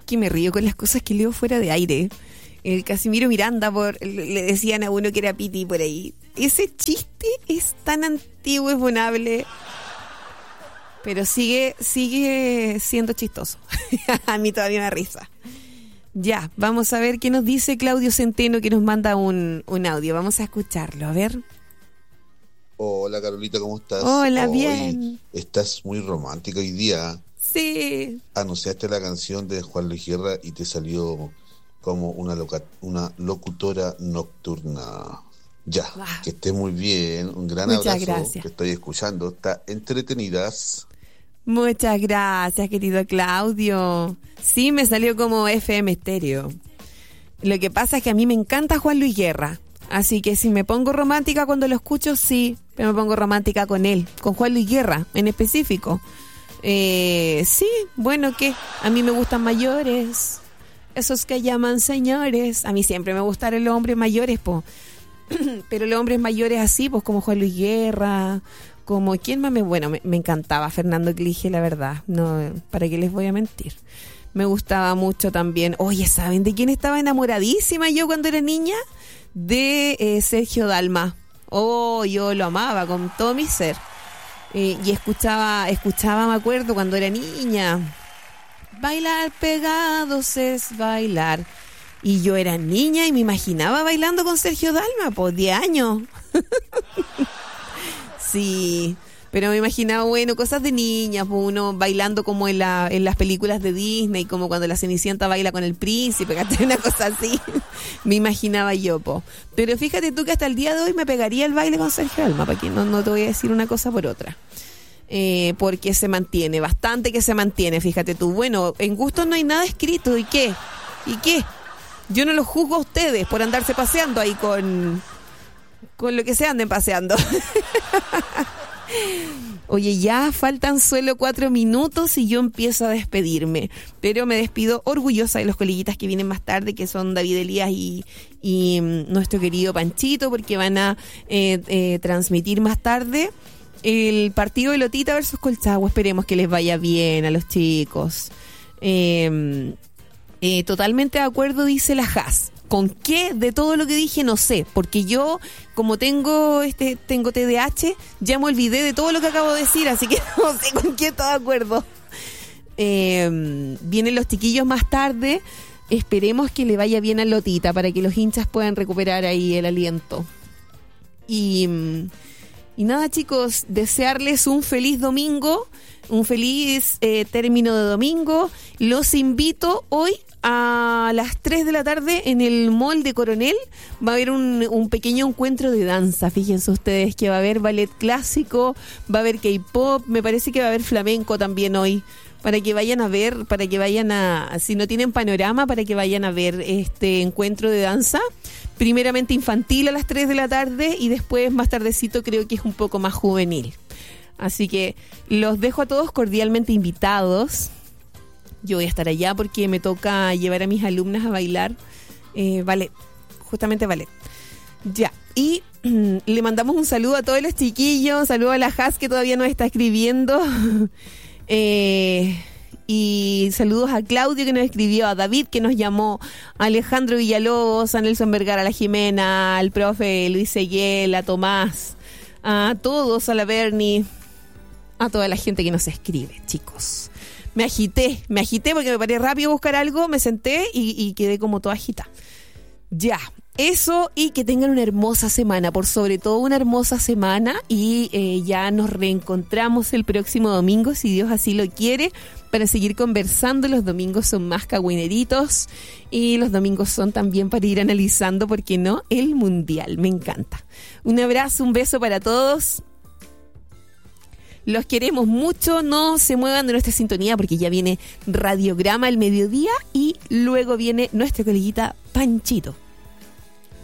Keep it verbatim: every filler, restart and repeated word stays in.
que me río con las cosas que leo fuera de aire. El Casimiro Miranda, por, le decían a uno que era piti por ahí. Ese chiste es tan antiguo, es bonable, pero sigue, sigue siendo chistoso. A mí todavía me da risa. Ya, vamos a ver qué nos dice Claudio Centeno, que nos manda un, un audio. Vamos a escucharlo, a ver. Hola Carolita, ¿cómo estás? Hola, hoy bien. Estás muy romántica hoy día. Sí. Anunciaste la canción de Juan Luis Guerra y te salió como una, loca, una locutora nocturna. Ya, wow. Que estés muy bien. Un gran Muchas abrazo. Gracias. Te estoy escuchando. Está entretenidas. Muchas gracias, querido Claudio. Sí, me salió como F M estéreo. Lo que pasa es que a mí me encanta Juan Luis Guerra. Así que si me pongo romántica cuando lo escucho, sí, pero me pongo romántica con él, con Juan Luis Guerra en específico. Eh, sí, bueno, ¿qué? A mí me gustan mayores, esos que llaman señores. A mí siempre me gustaron los hombres mayores, po. Pero los hombres mayores así, pues como Juan Luis Guerra, como quién más me... Bueno, me, me encantaba Fernando Clige, la verdad, no, ¿para qué les voy a mentir? Me gustaba mucho también. Oye, ¿saben de quién estaba enamoradísima yo cuando era niña? De eh, Sergio Dalma. Oh, yo lo amaba con todo mi ser. Eh, y escuchaba, escuchaba, me acuerdo, cuando era niña. Bailar pegados es bailar. Y yo era niña y me imaginaba bailando con Sergio Dalma, pues diez años. Sí, pero me imaginaba, bueno, cosas de niña, pues uno bailando como en, la, en las películas de Disney, como cuando la Cenicienta baila con el príncipe, una cosa así. Me imaginaba yo, po. Pero fíjate tú que hasta el día de hoy me pegaría el baile con Sergio Dalma, para que no, no te voy a decir una cosa por otra. Eh, porque se mantiene, bastante que se mantiene, fíjate tú. Bueno, en gustos no hay nada escrito, ¿y qué? ¿Y qué? Yo no los juzgo a ustedes por andarse paseando ahí con, con lo que se anden paseando. Oye, ya faltan solo cuatro minutos y yo empiezo a despedirme, pero me despido orgullosa de los coleguitas que vienen más tarde, que son David Elías y, y nuestro querido Panchito, porque van a eh, eh, transmitir más tarde el partido de Lotita versus Colchagua. Esperemos que les vaya bien a los chicos. Eh, eh, totalmente de acuerdo, dice la Haas. ¿Con qué de todo lo que dije? No sé, porque yo, como tengo este tengo T D A H, ya me olvidé de todo lo que acabo de decir, así que no sé con qué estoy de acuerdo. Eh, vienen los chiquillos más tarde, esperemos que le vaya bien a Lotita para que los hinchas puedan recuperar ahí el aliento. Y, y nada, chicos, desearles un feliz domingo, un feliz eh, término de domingo. Los invito hoy a las tres de la tarde en el Mall de Coronel. Va a haber un, un pequeño encuentro de danza. Fíjense ustedes que va a haber ballet clásico, va a haber K-pop, me parece que va a haber flamenco también hoy, para que vayan a ver, para que vayan a, si no tienen panorama, para que vayan a ver este encuentro de danza. Primeramente infantil a las tres de la tarde y después más tardecito creo que es un poco más juvenil. Así que los dejo a todos cordialmente invitados. Yo voy a estar allá porque me toca llevar a mis alumnas a bailar eh, ballet, justamente ballet. Ya, y mm, le mandamos un saludo a todos los chiquillos, saludo a la Has que todavía nos está escribiendo, eh, y saludos a Claudio que nos escribió, a David que nos llamó, a Alejandro Villalobos, a Nelson Vergara, a la Jimena, al profe Luis Seguel, a Tomás, a todos, a la Bernie, a toda la gente que nos escribe, chicos. Me agité, me agité porque me paré rápido a buscar algo, me senté y, y quedé como toda agita. Ya, eso, y que tengan una hermosa semana, por sobre todo una hermosa semana, y eh, ya nos reencontramos el próximo domingo, si Dios así lo quiere, para seguir conversando. Los domingos son más cagüineritos y los domingos son también para ir analizando, ¿por qué no?, el Mundial. Me encanta. Un abrazo, un beso para todos. Los queremos mucho, no se muevan de nuestra sintonía porque ya viene Radiograma al mediodía y luego viene nuestra coleguita Panchito.